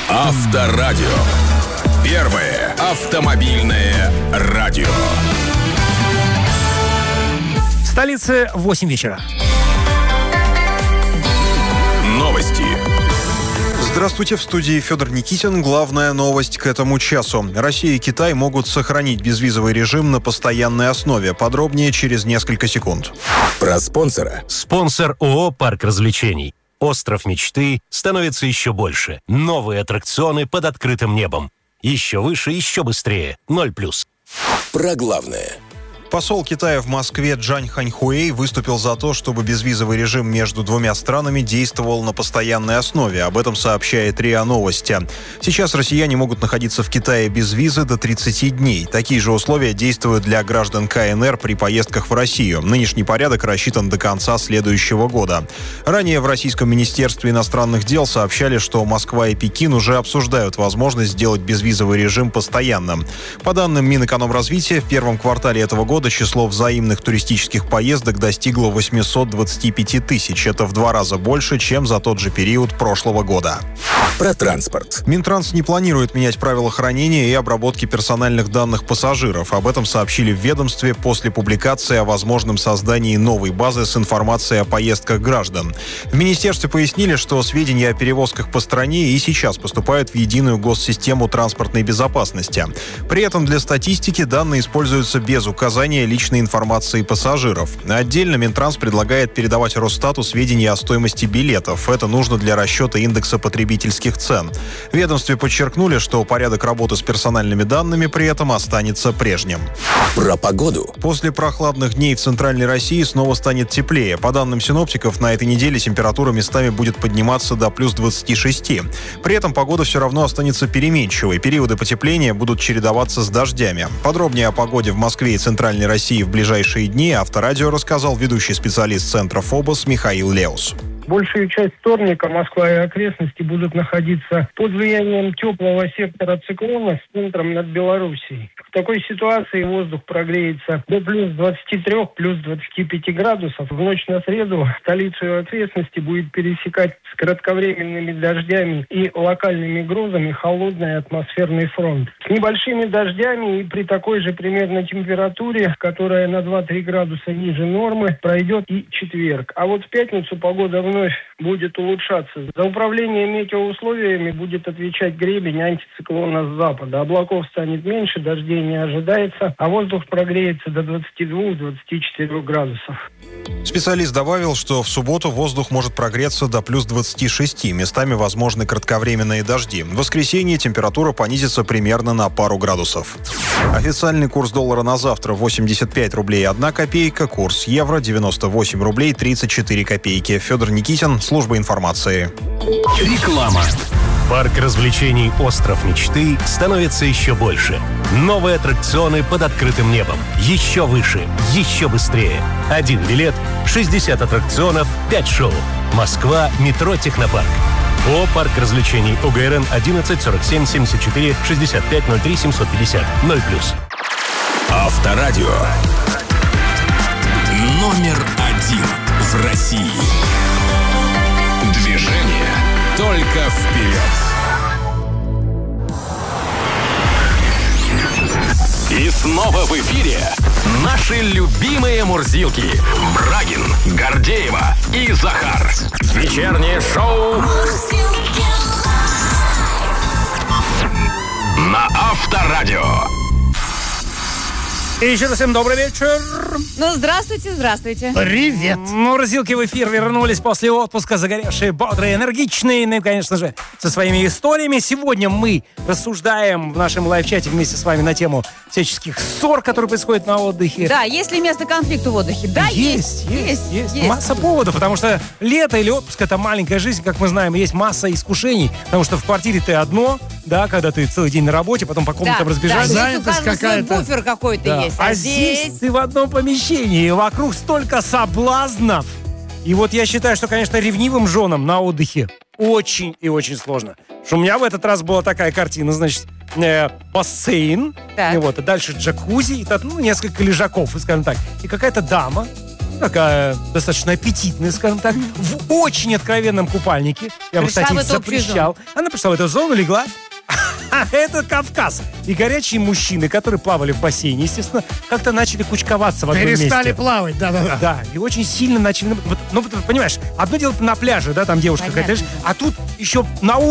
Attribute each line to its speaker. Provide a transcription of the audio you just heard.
Speaker 1: Авторадио. Первое автомобильное радио.
Speaker 2: В столице 8 вечера.
Speaker 1: Новости.
Speaker 3: Здравствуйте, в студии Федор Никитин. Главная новость к этому часу. Россия и Китай могут сохранить безвизовый режим на постоянной основе. Подробнее через несколько секунд.
Speaker 1: Про спонсора.
Speaker 4: Спонсор ООО «Парк развлечений». Остров мечты становится еще больше. Новые аттракционы под открытым небом. Еще выше, еще быстрее. 0+.
Speaker 1: Про главное.
Speaker 3: Посол Китая в Москве Джань Ханьхуэй выступил за то, чтобы безвизовый режим между двумя странами действовал на постоянной основе. Об этом сообщает РИА Новости. Сейчас россияне могут находиться в Китае без визы до 30 дней. Такие же условия действуют для граждан КНР при поездках в Россию. Нынешний порядок рассчитан до конца следующего года. Ранее в Российском министерстве иностранных дел сообщали, что Москва и Пекин уже обсуждают возможность сделать безвизовый режим постоянным. По данным Минэкономразвития, в первом квартале этого года число взаимных туристических поездок достигло 825 тысяч. Это в 2 раза больше, чем за тот же период прошлого года.
Speaker 1: Про транспорт.
Speaker 3: Минтранс не планирует менять правила хранения и обработки персональных данных пассажиров. Об этом сообщили в ведомстве после публикации о возможном создании новой базы с информацией о поездках граждан. В министерстве пояснили, что сведения о перевозках по стране и сейчас поступают в единую госсистему транспортной безопасности. При этом для статистики данные используются без указания личной информации пассажиров. Отдельно Минтранс предлагает передавать Росстату сведения о стоимости билетов. Это нужно для расчета индекса потребительских цен. В ведомстве подчеркнули, что порядок работы с персональными данными при этом останется прежним.
Speaker 1: Про погоду.
Speaker 3: После прохладных дней в Центральной России снова станет теплее. По данным синоптиков, на этой неделе температура местами будет подниматься до плюс 26. При этом погода все равно останется переменчивой. Периоды потепления будут чередоваться с дождями. Подробнее о погоде в Москве и Центральной России в ближайшие дни Авторадио рассказал ведущий специалист Центра ФОБОС Михаил Леус.
Speaker 5: Большую часть вторника Москва и окрестности будут находиться под влиянием теплого сектора циклона с центром над Белоруссией. В такой ситуации воздух прогреется до плюс 23, плюс 25 градусов. В ночь на среду столицу и окрестности будет пересекать с кратковременными дождями и локальными грозами холодный атмосферный фронт. С небольшими дождями и при такой же примерно температуре, которая на 2-3 градуса ниже нормы, пройдет и четверг. А вот в пятницу погода вновь будет улучшаться. За управление метеоусловиями будет отвечать гребень антициклона с запада. Облаков станет меньше, дождей не ожидается, а воздух прогреется до 22-24 градусов.
Speaker 3: Специалист добавил, что в субботу воздух может прогреться до плюс 26. Местами возможны кратковременные дожди. В воскресенье температура понизится примерно на пару градусов. Официальный курс доллара на завтра 85 рублей 1 копейка, курс евро 98 рублей 34 копейки. Федор Никитин, служба информации.
Speaker 1: Реклама.
Speaker 4: Парк развлечений «Остров мечты» становится еще больше. Новые аттракционы под открытым небом. Еще выше, еще быстрее. 1 билет, 60 аттракционов, 5 шоу. Москва, метро «Технопарк». ООО «Парк развлечений», ОГРН 11 47 74 65 03 750 0+.
Speaker 1: Авторадио. Номер 1 в России. Движение только вперед. И снова в эфире наши любимые мурзилки Брагин, Гордеева и Захар. Вечернее шоу на Авторадио.
Speaker 2: И еще раз всем добрый вечер.
Speaker 6: Ну, здравствуйте, здравствуйте.
Speaker 2: Привет. Мурзилки в эфир вернулись после отпуска, загоревшие, бодрые, энергичные, ну и, конечно же, со своими историями. Сегодня мы рассуждаем в нашем лайв-чате вместе с вами на тему всяческих ссор, которые происходят на отдыхе.
Speaker 6: Да, есть ли место конфликту в отдыхе? Да, есть.
Speaker 2: Масса поводов, потому что лето или отпуск — это маленькая жизнь, как мы знаем, есть масса искушений, потому что в квартире ты одно, да, когда ты целый день на работе, потом по комнатам разбежались.
Speaker 6: Да, здесь у каждого свой буфер какой-то есть.
Speaker 2: А здесь ты в одном помещении, вокруг столько соблазнов. И вот я считаю, что, конечно, ревнивым женам на отдыхе очень и очень сложно. Что у меня в этот раз была такая картина, значит, бассейн, и вот, а дальше джакузи, и несколько лежаков, скажем так. И какая-то дама такая достаточно аппетитная, скажем так, в очень откровенном купальнике. Я бы, кстати, запрещал. Она пришла в эту зону, легла. Это Кавказ. И горячие мужчины, которые плавали в бассейне, естественно, как-то начали кучковаться в одном месте.
Speaker 7: Перестали плавать, да-да-да.
Speaker 2: Да, и очень сильно начали... Ну, понимаешь, одно дело на пляже, да, там девушка какая-то, а тут еще на